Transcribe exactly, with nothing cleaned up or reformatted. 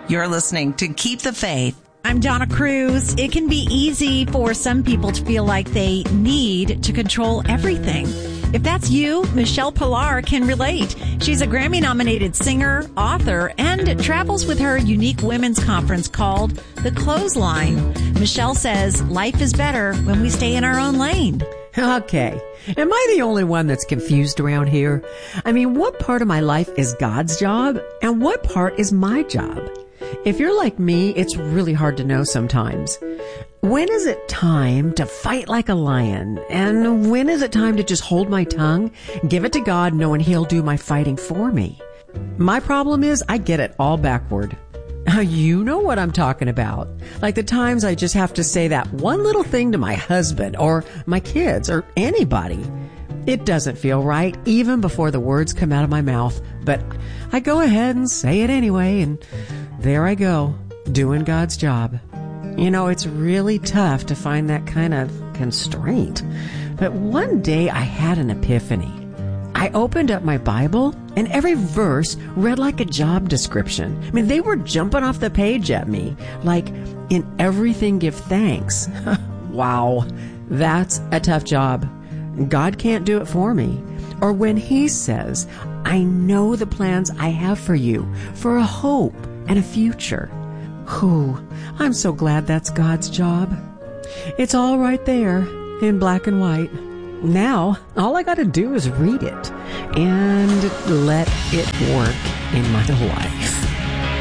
You're listening to Keep the Faith. I'm Donna Cruz. It can be easy for some people to feel like they need to control everything. If that's you, Michelle Pilar can relate. She's a Grammy-nominated singer, author, and travels with her unique women's conference called The Clothesline. Michelle says life is better when we stay in our own lane. Okay. Am I the only one that's confused around here? I mean, what part of my life is God's job and what part is my job? If you're like me, it's really hard to know sometimes. When is it time to fight like a lion? And when is it time to just hold my tongue, give it to God, knowing He'll do my fighting for me? My problem is I get it all backward. You know what I'm talking about. Like the times I just have to say that one little thing to my husband or my kids or anybody. It doesn't feel right even before the words come out of my mouth, but I go ahead and say it anyway, and there I go, doing God's job. You know, it's really tough to find that kind of constraint. But one day I had an epiphany. I opened up my Bible, and every verse read like a job description. I mean, they were jumping off the page at me, like, in everything give thanks. Wow, that's a tough job. God can't do it for me. Or when He says, I know the plans I have for you, for a hope and a future. Whew, I'm so glad that's God's job. It's all right there in black and white. Now, all I got to do is read it and let it work in my life.